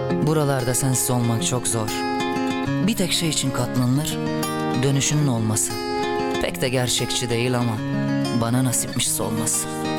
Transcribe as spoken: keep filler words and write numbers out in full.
Buralarda sensiz olmak çok zor. Bir tek şey için katlanılır, dönüşünün olması. Pek de gerçekçi değil ama bana nasipmiş olması.